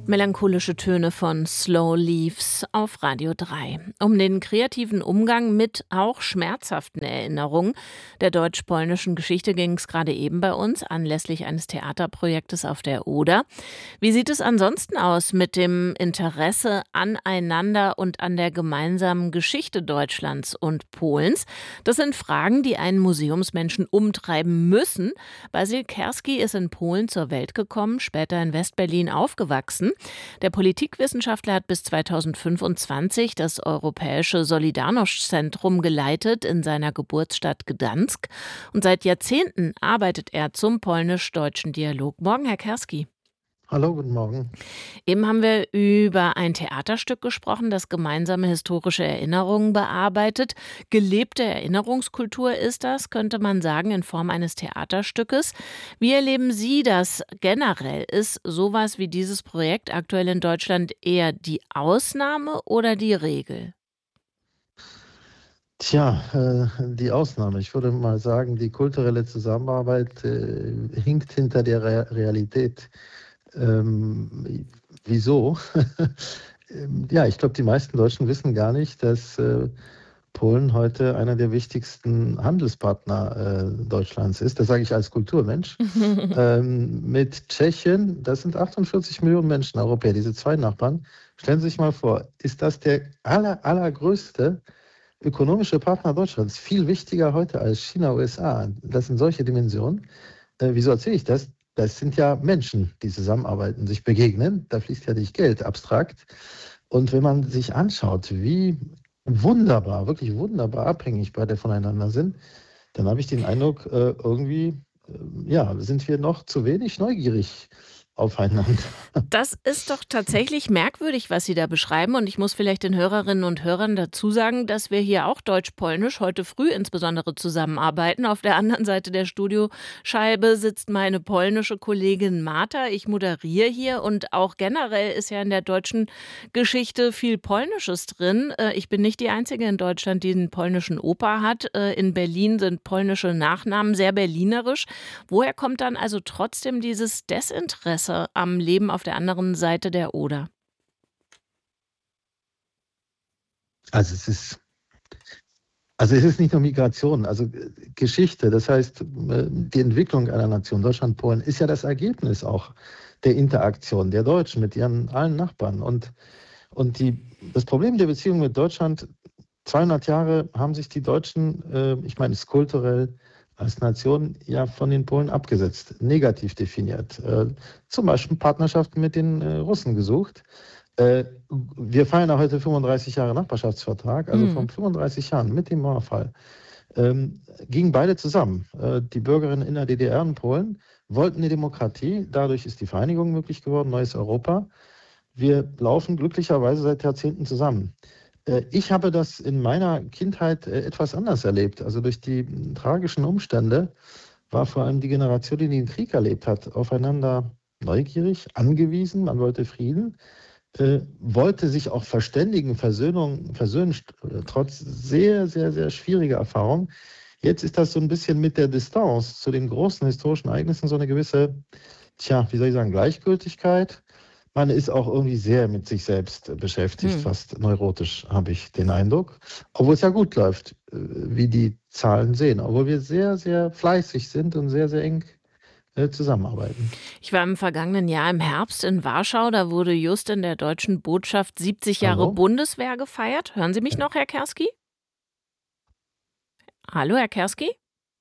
Melancholische Töne von Slow Leaves auf Radio 3. Um den kreativen Umgang mit auch schmerzhaften Erinnerungen der deutsch-polnischen Geschichte ging es gerade eben bei uns anlässlich eines Theaterprojektes auf der Oder. Wie sieht es ansonsten aus mit dem Interesse aneinander und an der gemeinsamen Geschichte Deutschlands und Polens? Das sind Fragen, die einen Museumsmenschen umtreiben müssen. Basil Kerski ist in Polen zur Welt gekommen, später in Westberlin aufgewachsen. Der Politikwissenschaftler hat bis 2025 das Europäische Solidarność-Zentrum geleitet in seiner Geburtsstadt Gdansk. Und seit Jahrzehnten arbeitet er zum polnisch-deutschen Dialog. Morgen, Herr Kerski. Hallo, guten Morgen. Eben haben wir über ein Theaterstück gesprochen, das gemeinsame historische Erinnerungen bearbeitet. Gelebte Erinnerungskultur ist das, könnte man sagen, in Form eines Theaterstückes. Wie erleben Sie das generell? Ist sowas wie dieses Projekt aktuell in Deutschland eher die Ausnahme oder die Regel? Tja, die Ausnahme. Ich würde mal sagen, die kulturelle Zusammenarbeit hinkt hinter der Realität. Wieso? Ja, ich glaube, die meisten Deutschen wissen gar nicht, dass Polen heute einer der wichtigsten Handelspartner Deutschlands ist. Das sage ich als Kulturmensch. Mit Tschechien, das sind 48 Millionen Menschen, Europäer, diese zwei Nachbarn. Stellen Sie sich mal vor, ist das der allergrößte ökonomische Partner Deutschlands? Viel wichtiger heute als China, USA. Das sind solche Dimensionen. Wieso erzähle ich das? Das sind ja Menschen, die zusammenarbeiten, sich begegnen. Da fließt ja nicht Geld, abstrakt. Und wenn man sich anschaut, wie wunderbar, wirklich wunderbar abhängig beide voneinander sind, dann habe ich den Eindruck, ja, sind wir noch zu wenig neugierig aufeinander. Das ist doch tatsächlich merkwürdig, was Sie da beschreiben. Und ich muss vielleicht den Hörerinnen und Hörern dazu sagen, dass wir hier auch deutsch-polnisch heute früh insbesondere zusammenarbeiten. Auf der anderen Seite der Studioscheibe sitzt meine polnische Kollegin Marta. Ich moderiere hier und auch generell ist ja in der deutschen Geschichte viel Polnisches drin. Ich bin nicht die Einzige in Deutschland, die einen polnischen Opa hat. In Berlin sind polnische Nachnamen sehr berlinerisch. Woher kommt dann also trotzdem dieses Desinteresse am Leben auf der anderen Seite der Oder? Also es ist nicht nur Migration, also Geschichte, das heißt, die Entwicklung einer Nation, Deutschland, Polen, ist ja das Ergebnis auch der Interaktion der Deutschen mit ihren allen Nachbarn. Das Problem der Beziehung mit Deutschland, 200 Jahre haben sich die Deutschen, ich meine es kulturell, als Nation ja von den Polen abgesetzt, negativ definiert. Zum Beispiel Partnerschaften mit den Russen gesucht. Wir feiern ja heute 35 Jahre Nachbarschaftsvertrag, also vor 35 Jahren mit dem Mauerfall gingen beide zusammen. Die Bürgerinnen in der DDR und Polen wollten eine Demokratie, dadurch ist die Vereinigung möglich geworden, neues Europa. Wir laufen glücklicherweise seit Jahrzehnten zusammen. Ich habe das in meiner Kindheit etwas anders erlebt. Also durch die tragischen Umstände war vor allem die Generation, die den Krieg erlebt hat, aufeinander neugierig, angewiesen. Man wollte Frieden, wollte sich auch verständigen, versöhnen, trotz sehr, sehr, sehr schwieriger Erfahrungen. Jetzt ist das so ein bisschen mit der Distanz zu den großen historischen Ereignissen so eine gewisse, wie soll ich sagen, Gleichgültigkeit. Man ist auch irgendwie sehr mit sich selbst beschäftigt, fast neurotisch, habe ich den Eindruck. Obwohl es ja gut läuft, wie die Zahlen sehen. Obwohl wir sehr, sehr fleißig sind und sehr, sehr eng zusammenarbeiten. Ich war im vergangenen Jahr im Herbst in Warschau. Da wurde just in der deutschen Botschaft 70 Jahre Hallo? Bundeswehr gefeiert. Hören Sie mich noch, Herr Kerski? Hallo, Herr Kerski?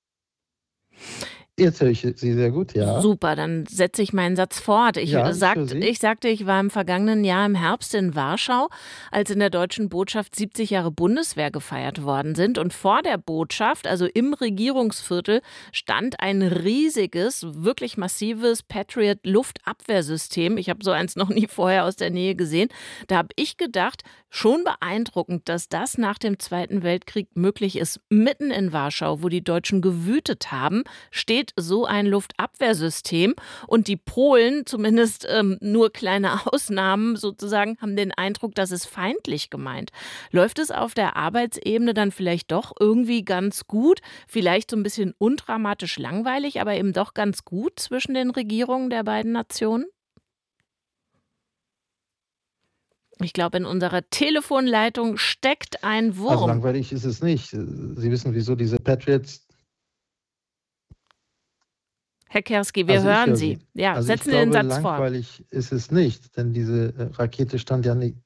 Jetzt höre ich Sie sehr gut, ja. Super, dann setze ich meinen Satz fort. Ich Ja, ich höre Sie. sagte, ich war im vergangenen Jahr im Herbst in Warschau, als in der deutschen Botschaft 70 Jahre Bundeswehr gefeiert worden sind. Und vor der Botschaft, also im Regierungsviertel, stand ein riesiges, wirklich massives Patriot-Luftabwehrsystem. Ich habe so eins noch nie vorher aus der Nähe gesehen. Da habe ich gedacht, schon beeindruckend, dass das nach dem Zweiten Weltkrieg möglich ist. Mitten in Warschau, wo die Deutschen gewütet haben, steht so ein Luftabwehrsystem. Und die Polen, zumindest nur kleine Ausnahmen sozusagen, haben den Eindruck, das ist feindlich gemeint. Läuft es auf der Arbeitsebene dann vielleicht doch irgendwie ganz gut? Vielleicht so ein bisschen undramatisch langweilig, aber eben doch ganz gut zwischen den Regierungen der beiden Nationen? Ich glaube, in unserer Telefonleitung steckt ein Also Wurm. langweilig ist es nicht. Sie wissen, wieso diese Patriots. Herr Kerski, wir Also ich hören höre Sie. Sie. Ja, Also ich setzen Sie den glaube, Satz fort. langweilig ist es nicht, denn diese Rakete stand ja nicht.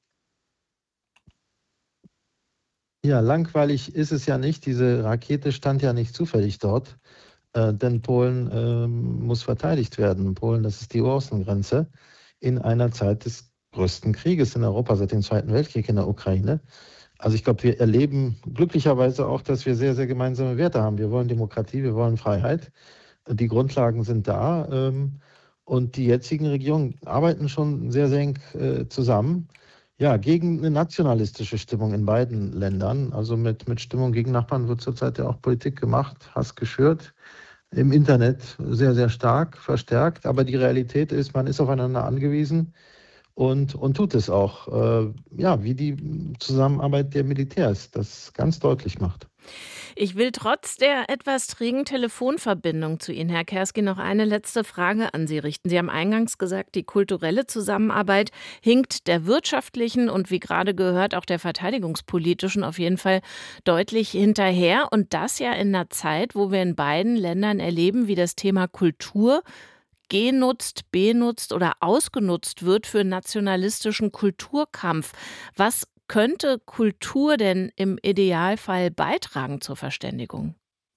Ja, langweilig ist es ja nicht. Diese Rakete stand ja nicht zufällig dort, denn Polen muss verteidigt werden. Polen, das ist die Außengrenze in einer Zeit des größten Krieges in Europa seit dem Zweiten Weltkrieg in der Ukraine. Also ich glaube, wir erleben glücklicherweise auch, dass wir sehr, sehr gemeinsame Werte haben. Wir wollen Demokratie, wir wollen Freiheit. Die Grundlagen sind da. Und die jetzigen Regierungen arbeiten schon sehr, sehr eng zusammen. Ja, gegen eine nationalistische Stimmung in beiden Ländern. Also mit Stimmung gegen Nachbarn wird zurzeit ja auch Politik gemacht, Hass geschürt. Im Internet sehr, sehr stark, verstärkt. Aber die Realität ist, man ist aufeinander angewiesen und tut es auch. Ja, wie die Zusammenarbeit der Militärs das ganz deutlich macht. Ich will trotz der etwas trägen Telefonverbindung zu Ihnen, Herr Kerski, noch eine letzte Frage an Sie richten. Sie haben eingangs gesagt, die kulturelle Zusammenarbeit hinkt der wirtschaftlichen und wie gerade gehört auch der verteidigungspolitischen auf jeden Fall deutlich hinterher. Und das ja in einer Zeit, wo wir in beiden Ländern erleben, wie das Thema Kultur genutzt, benutzt oder ausgenutzt wird für nationalistischen Kulturkampf. Was könnte Kultur denn im Idealfall beitragen zur Verständigung?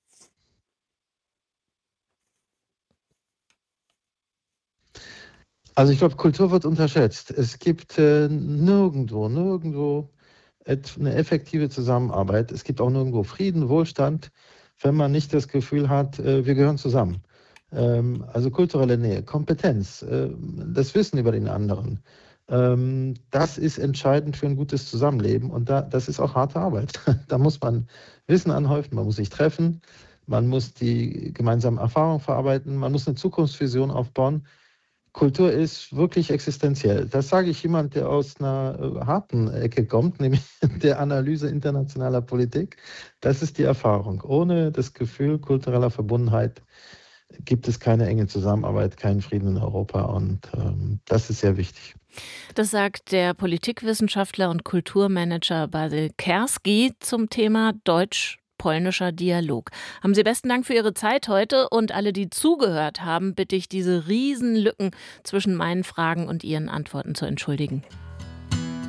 Also ich glaube, Kultur wird unterschätzt. Es gibt nirgendwo eine effektive Zusammenarbeit. Es gibt auch nirgendwo Frieden, Wohlstand, wenn man nicht das Gefühl hat, wir gehören zusammen. Also kulturelle Nähe, Kompetenz, das Wissen über den anderen. Das ist entscheidend für ein gutes Zusammenleben und das ist auch harte Arbeit. Da muss man Wissen anhäufen, man muss sich treffen, man muss die gemeinsamen Erfahrungen verarbeiten, man muss eine Zukunftsvision aufbauen. Kultur ist wirklich existenziell. Das sage ich jemand, der aus einer harten Ecke kommt, nämlich der Analyse internationaler Politik. Das ist die Erfahrung. Ohne das Gefühl kultureller Verbundenheit gibt es keine enge Zusammenarbeit, keinen Frieden in Europa und das ist sehr wichtig. Das sagt der Politikwissenschaftler und Kulturmanager Basil Kerski zum Thema deutsch-polnischer Dialog. Haben Sie besten Dank für Ihre Zeit heute und alle, die zugehört haben, bitte ich, diese Riesenlücken zwischen meinen Fragen und Ihren Antworten zu entschuldigen.